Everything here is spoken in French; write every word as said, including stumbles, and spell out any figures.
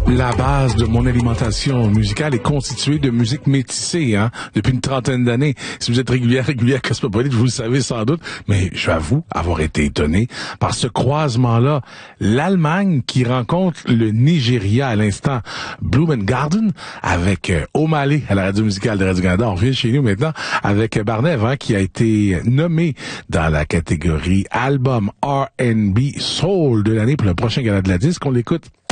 La base de mon alimentation musicale est constituée de musique métissée, hein, depuis une trentaine d'années. Si vous êtes régulier, régulier à Cosmopolite, vous le savez sans doute, mais j'avoue avoir été étonné par ce croisement-là. L'Allemagne qui rencontre le Nigeria à l'instant, Blumengarden, avec euh, O'Malley à la radio musicale de Radio-Canada. On revient chez nous maintenant avec Barnev, hein, qui a été nommé dans la catégorie Album R and B Soul de l'année pour le prochain Gala de la Disque. On l'écoute.